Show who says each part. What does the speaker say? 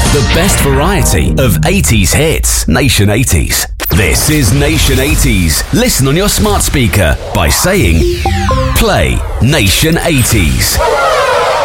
Speaker 1: The best variety of 80s hits. Nation 80s. This is Nation 80s. Listen on your smart speaker by saying, play Nation 80s.